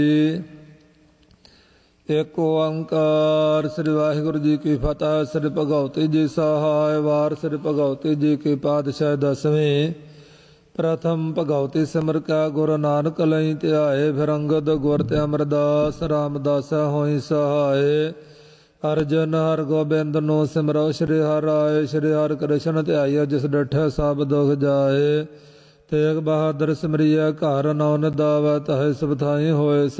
ਏਕ ਓੰਕਾਰ ਸ੍ਰੀ ਵਾਹਿਗੁਰੂ ਜੀ ਕੀ ਫਤਿਹ। ਸ੍ਰੀ ਭਗਵਤੀ ਜੀ ਸਹਾਇ ਵਾਰ ਸ੍ਰੀ ਭਗਵਤੀ ਜੀ ਕੀ ਪਾਤਸ਼ਾਹ ਦਸਵੇਂ। ਪ੍ਰਥਮ ਭਗਵਤੀ ਸਿਮਰ ਕੈ ਗੁਰੂ ਨਾਨਕ ਲਈ ਧਿਆਏ। ਫਿਰ ਅੰਗਦ ਗੁਰ ਤੇ ਅਮਰਦਾਸ ਰਾਮਦਾਸ ਹੋਈ ਸਹਾਇ। ਅਰਜਨ ਹਰ ਗੋਬਿੰਦ ਨੂੰ ਸਿਮਰੋ ਸ੍ਰੀ ਹਰਿ ਰਾਏ। ਸ੍ਰੀ ਹਰਿ ਕ੍ਰਿਸ਼ਨ ਧਿਆਈਐ ਜਿਸ ਡਿਠੈ ਸਭ ਦੁਖ ਜਾਏ। ਤੇਗ ਬਹਾਦਰ ਸਿਮਰਿਐ ਘਰ ਨੌ ਨਿਦਾਵੈ ਤਹਿ ਸਭ ਥਾਈ ਹੋਏ